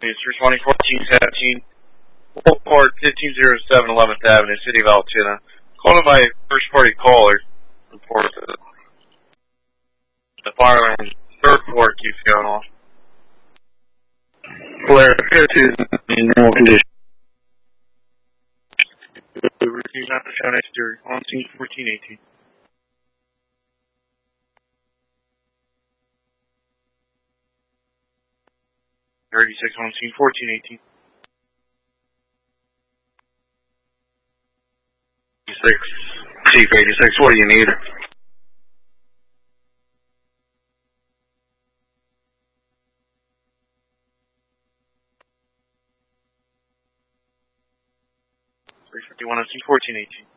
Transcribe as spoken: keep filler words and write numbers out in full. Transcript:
It's three twenty, fourteen seventeen, Court fifteen oh seven eleventh Avenue, City of Altoona. Called by a first party caller. Report that the fire alarm third floor keeps going off. Flare is in normal condition. Review not shown exterior. On scene fourteen eighteen. thirty-six on scene fourteen eighteen. eighty-six, Chief eighty-six, what do you need? three fifty-one on scene fourteen eighteen.